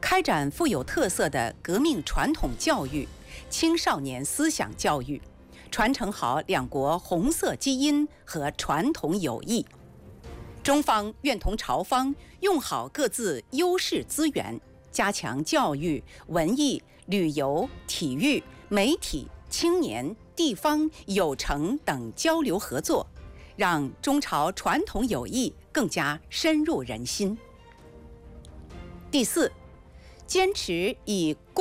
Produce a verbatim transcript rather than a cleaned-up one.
开展富有特色的革命传统教育、青少年思想教育，传承好两国红色基因和传统友谊。中方愿同朝方用好各自优势资源，加强教育、文艺、旅游、体育、媒体、青年、地方、有成等交流合作，让中朝传统友谊更加深入人心。第四，坚持以